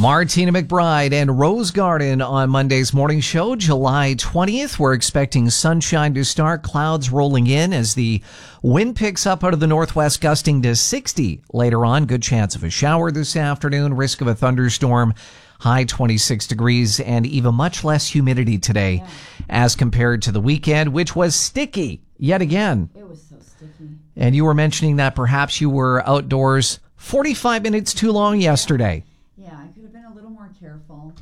Martina McBride and Rose Garden on Monday's morning show, July 20th. We're expecting sunshine to start, clouds rolling in as the wind picks up out of the northwest, gusting to 60 later on. Good chance of a shower this afternoon, risk of a thunderstorm, high 26 degrees, and even much less humidity today as compared to the weekend, which was sticky yet again. It was so sticky. And you were mentioning that perhaps you were outdoors 45 minutes too long yesterday. Yeah, I could have been a little more careful.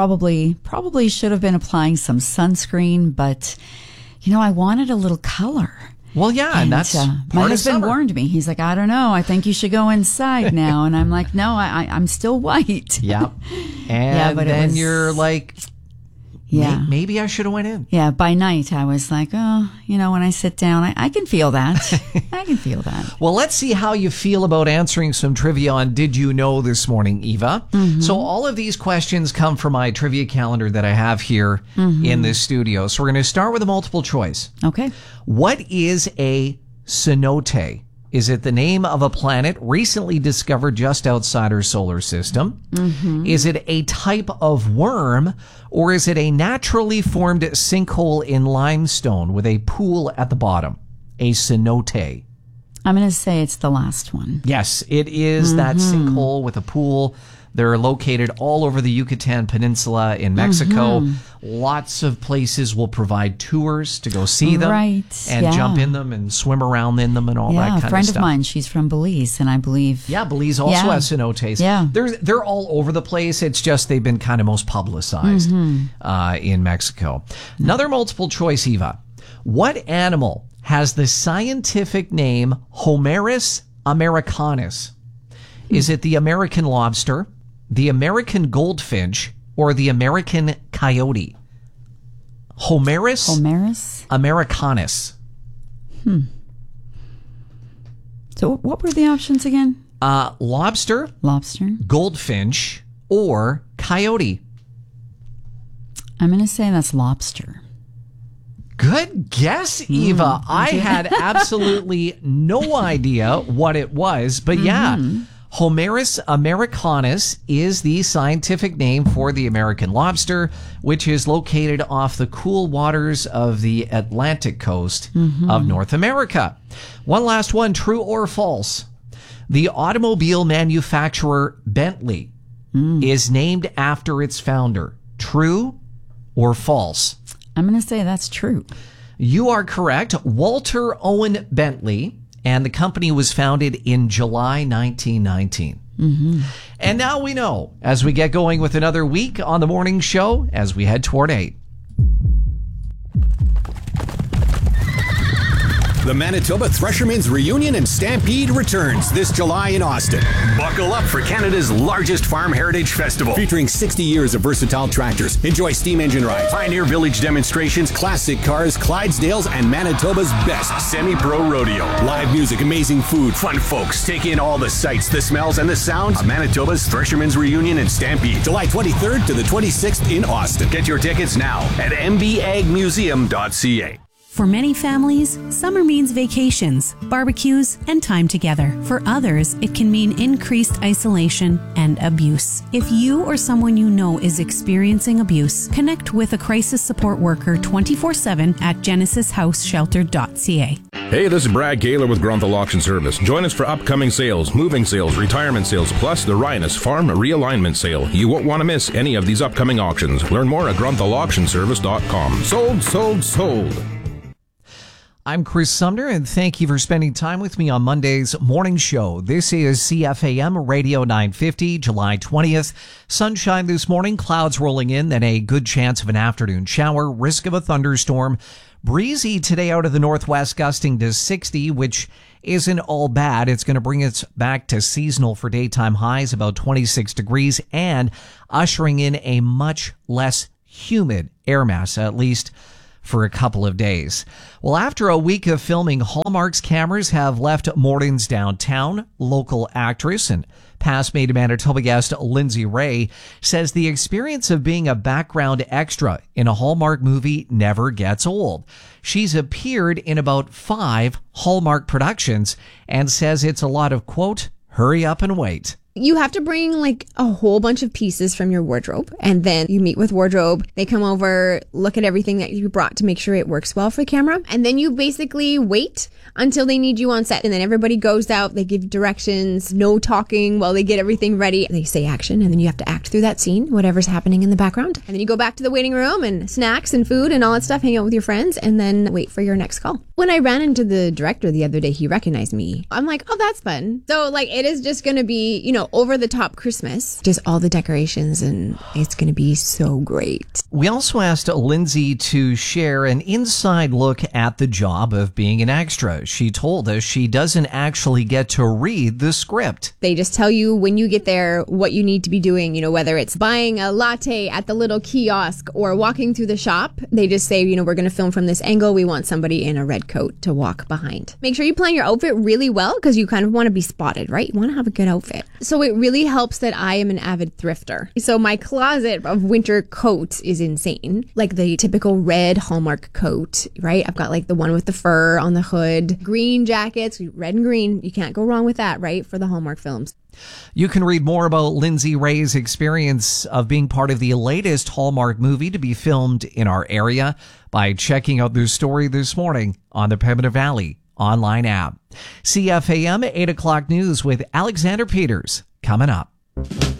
Probably should have been applying some sunscreen, but I wanted a little color. Well, yeah, and that's my part of husband summer. warned me. He's like, I don't know. I think you should go inside now. And I'm like, no, I'm still white. Yep. And but then you're like, yeah, maybe I should have went in. Yeah, by night I was like, when I sit down, I can feel that. I can feel that. Well, let's see how you feel about answering some trivia on Did You Know this morning, Eva. Mm-hmm. So all of these questions come from my trivia calendar that I have here in this studio. So we're going to start with a multiple choice. Okay. What is a cenote? Is it the name of a planet recently discovered just outside our solar system? Mm-hmm. Is it a type of worm, or is it a naturally formed sinkhole in limestone with a pool at the bottom? A cenote. I'm going to say it's the last one. Yes, it is that sinkhole with a pool. They're located all over the Yucatan Peninsula in Mexico. Lots of places will provide tours to go see them and jump in them and swim around in them and all that kind of stuff. Yeah, a friend of mine, she's from Belize, and I believe... Yeah, Belize also has cenotes. Yeah. They're all over the place. It's just they've been kind of most publicized in Mexico. Another multiple choice, Eva. What animal has the scientific name Homarus americanus? Is it the American lobster, the American goldfinch, or the American coyote? Homarus americanus. So what were the options again? Lobster, goldfinch, or coyote. I'm going to say that's lobster. Good guess, Eva. I had absolutely no idea what it was, but Homarus americanus is the scientific name for the American lobster, which is located off the cool waters of the Atlantic coast of North America. One last one, true or false? The automobile manufacturer Bentley is named after its founder. True or false? I'm going to say that's true. You are correct. Walter Owen Bentley. And the company was founded in July 1919. And now we know, as we get going with another week on the morning show, as we head toward 8. The Manitoba Threshermen's Reunion and Stampede returns this July in Austin. Buckle up for Canada's largest farm heritage festival. Featuring 60 years of versatile tractors. Enjoy steam engine rides, Pioneer Village demonstrations, classic cars, Clydesdales, and Manitoba's best semi-pro rodeo. Live music, amazing food, fun folks. Take in all the sights, the smells, and the sounds of Manitoba's Threshermen's Reunion and Stampede. July 23rd to the 26th in Austin. Get your tickets now at mbagmuseum.ca. For many families, summer means vacations, barbecues, and time together. For others, it can mean increased isolation and abuse. If you or someone you know is experiencing abuse, connect with a crisis support worker 24/7 at genesishouseshelter.ca. Hey, this is Brad Gaylor with Grunthal Auction Service. Join us for upcoming sales, moving sales, retirement sales, plus the Rhinus Farm Realignment Sale. You won't want to miss any of these upcoming auctions. Learn more at grunthal.auctionservice.com. Sold, sold, sold. I'm Chris Sumner, and thank you for spending time with me on Monday's morning show. This is CFAM Radio 950, July 20th. Sunshine this morning, clouds rolling in, then a good chance of an afternoon shower, risk of a thunderstorm. Breezy today out of the northwest, gusting to 60, which isn't all bad. It's going to bring us back to seasonal for daytime highs, about 26 degrees, and ushering in a much less humid air mass, at least for a couple of days. Well, after a week of filming, Hallmark's cameras have left Morton's downtown. Local actress and past Made in Manitoba guest Lindsay Ray says the experience of being a background extra in a Hallmark movie never gets old. She's appeared in about 5 Hallmark productions and says it's a lot of, quote, hurry up and wait. You have to bring like a whole bunch of pieces from your wardrobe, and then you meet with wardrobe. They come over, look at everything that you brought to make sure it works well for the camera, and then you basically wait until they need you on set. And then everybody goes out, they give directions, no talking while they get everything ready. They say action, and then you have to act through that scene, whatever's happening in the background. And then you go back to the waiting room and snacks and food and all that stuff, hang out with your friends, and then wait for your next call. When I ran into the director the other day, he recognized me. I'm like, oh, that's fun. So like, it is just going to be, over the top Christmas, just all the decorations, and it's going to be so great. We also asked Lindsay to share an inside look at the job of being an extra. She told us she doesn't actually get to read the script. They just tell you when you get there what you need to be doing, whether it's buying a latte at the little kiosk or walking through the shop. They just say, we're going to film from this angle. We want somebody in a red coat to walk behind. Make sure you plan your outfit really well because you kind of want to be spotted, right? You want to have a good outfit. So it really helps that I am an avid thrifter. So my closet of winter coats is insane. Like the typical red Hallmark coat, right? I've got like the one with the fur on the hood, green jackets, red and green. You can't go wrong with that, right? For the Hallmark films. You can read more about Lindsay Ray's experience of being part of the latest Hallmark movie to be filmed in our area by checking out their story this morning on the Pembina Valley online app. CFAM 8 o'clock news with Alexander Peters coming up.